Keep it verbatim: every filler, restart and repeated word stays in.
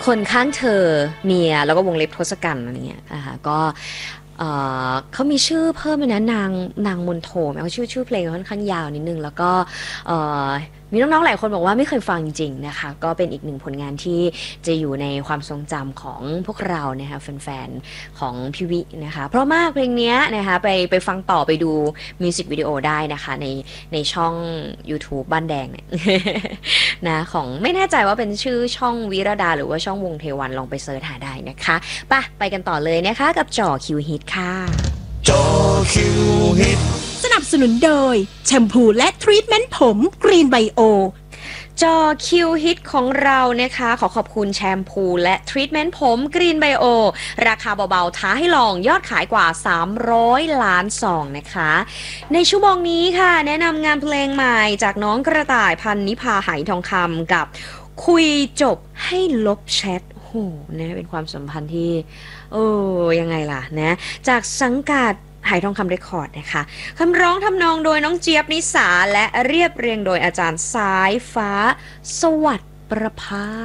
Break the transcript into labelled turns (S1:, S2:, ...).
S1: คนข้างเธอเมียแล้วก็วงเล็บทศกัณฐ์อะไรเงี้ยนะคะก็เอ่อเขามีชื่อเพิ่มเลยนะนางนางมนโทเขาชื่อชื่อเพลงค่อนข้างยาวนิดนึงแล้วก็เอ่อมีน้องๆหลายคนบอกว่าไม่เคยฟังจริงๆนะคะก็เป็นอีกหนึ่งผลงานที่จะอยู่ในความทรงจำของพวกเรานะคะแฟนๆของพี่วินะคะเพราะมากเพลงนี้นะคะไปไปฟังต่อไปดูมิวสิกวิดีโอได้นะคะในในช่อง YouTube บ้านแดงเนี่ย นะของไม่แน่ใจว่าเป็นชื่อช่องวิรดาหรือว่าช่องวงเทวันลองไปเสิร์ชหาได้นะคะไปไปกันต่อเลยนะคะกับจ่อคิวฮิตค่ะ
S2: จอคิวฮิต
S3: สนับสนุนโดยแชมพูและทรีทเมนต์ผมกรีนไบโอ
S1: จอคิวฮิตของเรานะคะขอขอบคุณแชมพูและทรีทเมนต์ผมกรีนไบโอราคาเบาๆท้าให้ลองยอดขายกว่าสามร้อยล้านซองนะคะในชั่วโมงนี้ค่ะแนะนำงานเพลงใหม่จากน้องกระต่ายพันนิพาไหทองคำกับคุยจบให้ลบแชทโหนะเป็นความสัมพันธ์ที่โอ้ยังไงล่ะนะจากสังกัดไหทองคำเรคคอร์ดนะคะคำร้องทำนองโดยน้องเจี๊ยบนิสาและเรียบเรียงโดยอาจารย์สายฟ้าสวัสดิ์ประภา